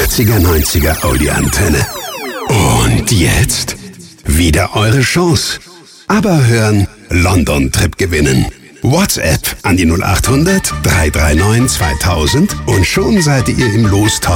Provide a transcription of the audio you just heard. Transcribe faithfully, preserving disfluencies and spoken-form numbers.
achtziger, neunziger Audi-Antenne. Und jetzt wieder eure Chance. Aber hören, London-Trip gewinnen. WhatsApp an die null acht hundert, drei drei neun, zweitausend und schon seid ihr im Lostopf